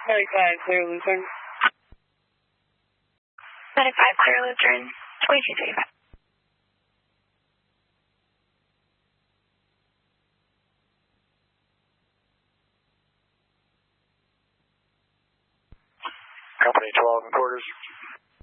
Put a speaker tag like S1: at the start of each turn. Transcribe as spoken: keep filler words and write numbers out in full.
S1: ninety-five, clear Lutheran.
S2: ninety-five, clear Lutheran, twenty-two thirty-five.
S3: Company twelve and quarters.